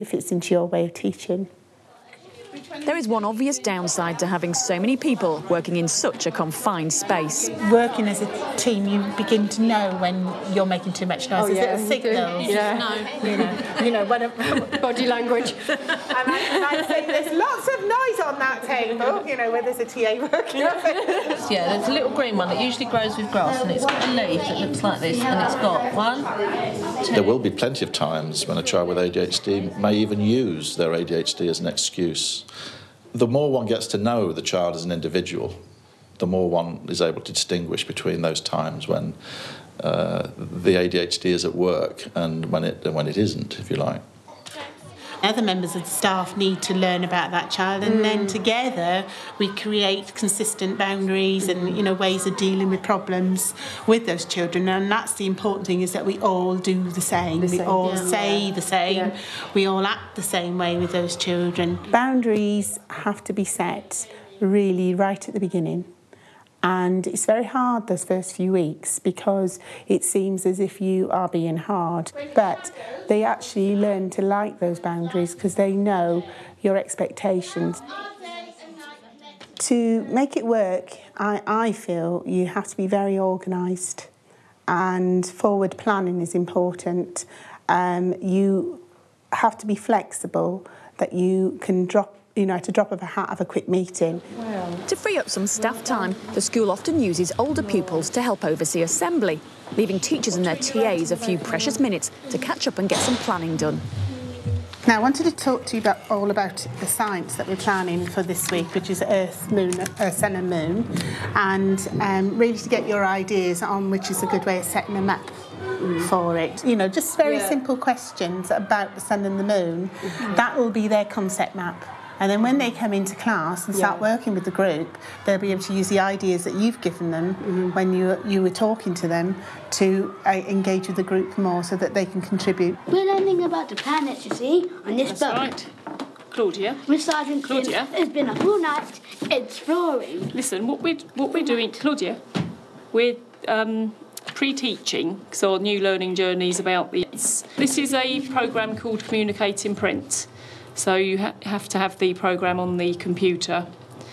if it's into your way of teaching. There is one obvious downside to having so many people working in such a confined space. Working as a team, you begin to know when you're making too much noise. There's little signals. You know, body language. And I think there's lots of noise on that table, you know, where there's a TA working on it. Yeah, there's a little green one that usually grows with grass, and it's got a leaf that looks like this, and it's got 1, 2... There will be plenty of times when a child with ADHD may even use their ADHD as an excuse. The more one gets to know the child as an individual, the more one is able to distinguish between those times when the ADHD is at work and when it isn't, if you like. Other members of the staff need to learn about that child, and then together we create consistent boundaries and, you know, ways of dealing with problems with those children. And that's the important thing, is that we all do the same. We all say the same. Yeah. We all act the same way with those children. Boundaries have to be set really right at the beginning. And it's very hard those first few weeks because it seems as if you are being hard. But they actually learn to like those boundaries because they know your expectations. To make it work, I feel you have to be very organised, and forward planning is important. You have to be flexible, that you can drop, you know, at a drop of a hat, have a quick meeting. Wow. To free up some staff time, the school often uses older pupils to help oversee assembly, leaving teachers and their TAs a few precious minutes to catch up and get some planning done. Now, I wanted to talk to you all about the science that we're planning for this week, which is Earth, Sun and Moon, and really to get your ideas on which is a good way of setting them up for it. You know, just very simple questions about the sun and the moon. That will be their concept map. And then when they come into class and start working with the group, they'll be able to use the ideas that you've given them when you were talking to them to engage with the group more so that they can contribute. We're learning about the planets, you see, on this book. Right. Claudia. With Sergeant Claudia has been a whole night exploring. Listen, what we're doing, Claudia, we're pre-teaching, so new learning journeys about this. This is a programme called Communicate in Print. So you have to have the programme on the computer,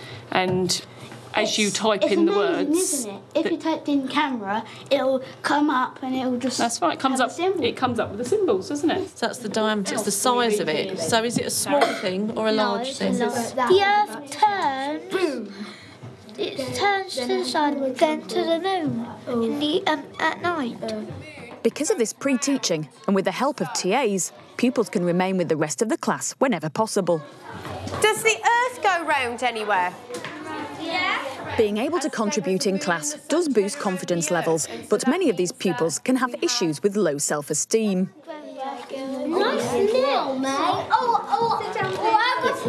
and as you type in the words... isn't it? If you typed in camera, it'll come up and it'll just... That's right, it comes up with the symbols, doesn't it? So that's the diameter, it's the size of it. So is it a small thing or a large thing? The Earth turns... It turns to the sun, then to the moon at night. Because of this pre-teaching, and with the help of TAs, pupils can remain with the rest of the class whenever possible. Does the Earth go round anywhere? Yeah. Being able to contribute in class does boost confidence levels, but many of these pupils can have issues with low self-esteem. Nice little, mate. I've got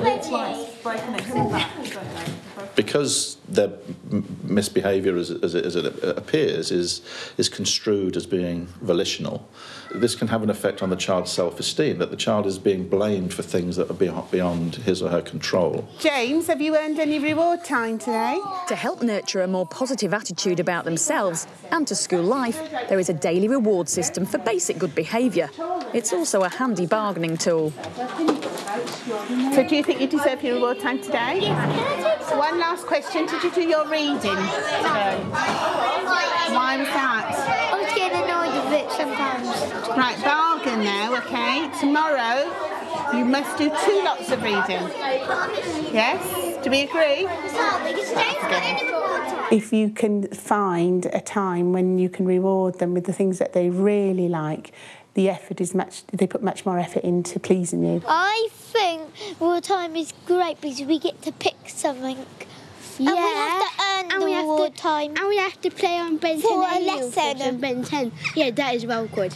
some ideas. Because their misbehaviour, as it appears, is construed as being volitional, this can have an effect on the child's self-esteem, that the child is being blamed for things that are beyond his or her control. James, have you earned any reward time today? To help nurture a more positive attitude about themselves and to school life, there is a daily reward system for basic good behaviour. It's also a handy bargaining tool. So do you think you deserve your reward time today? Yes. One last question. Did you do your reading today? Why was that? I was getting annoyed with it sometimes. Right, bargain now, OK? Tomorrow you must do 2 lots of reading. Yes? Do we agree? If you can find a time when you can reward them with the things that they really like, the effort is they put much more effort into pleasing you. I think reward time is great because we get to pick something. Yeah. And we have to earn the reward time. And we have to play on Ben 10 for a lesson. Ben 10. Yeah, that is well good.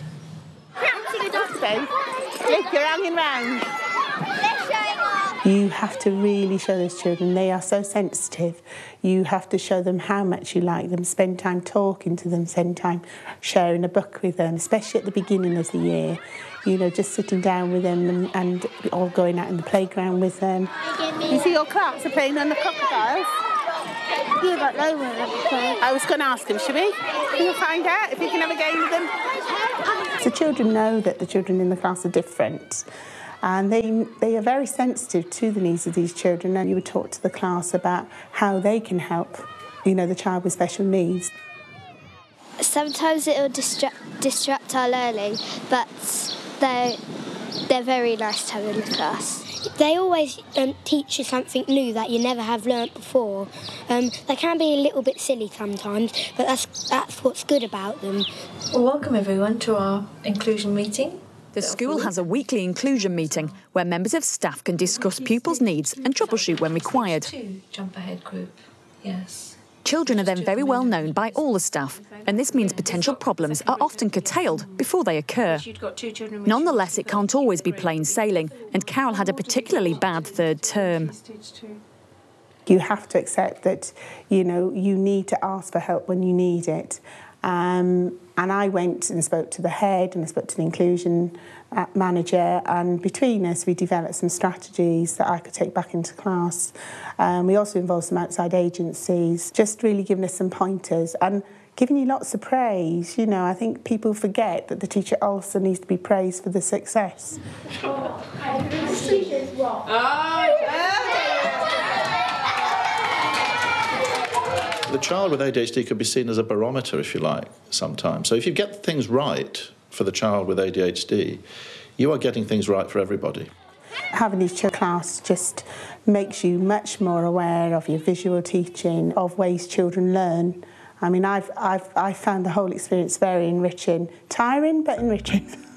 Look, you're hanging round. You have to really show those children, they are so sensitive. You have to show them how much you like them, spend time talking to them, spend time sharing a book with them, especially at the beginning of the year. You know, just sitting down with them and all going out in the playground with them. You see your class are playing on the crocodiles? Yeah, but no one ever played. I was going to ask them, should we? We'll find out if we can have a game with them. The children know that the children in the class are different. And they are very sensitive to the needs of these children, and you would talk to the class about how they can help, you know, the child with special needs. Sometimes it'll distract our learning, but they're very nice to have in the class. They always teach you something new that you never have learnt before. They can be a little bit silly sometimes, but that's what's good about them. Well, welcome everyone to our inclusion meeting. The school has a weekly inclusion meeting where members of staff can discuss pupils' needs and troubleshoot when required. Jump ahead group, yes. Children are then very well known by all the staff, and this means potential problems are often curtailed before they occur. Nonetheless, it can't always be plain sailing, and Carol had a particularly bad third term. You have to accept that, you know, you need to ask for help when you need it. And I went and spoke to the head and I spoke to the inclusion manager, and between us we developed some strategies that I could take back into class. We also involved some outside agencies, just really giving us some pointers and giving you lots of praise. You know, I think people forget that the teacher also needs to be praised for the success. The child with ADHD could be seen as a barometer, if you like, sometimes. So if you get things right for the child with ADHD, you are getting things right for everybody. Having each class just makes you much more aware of your visual teaching, of ways children learn. I mean, I've found the whole experience very enriching. Tiring, but enriching.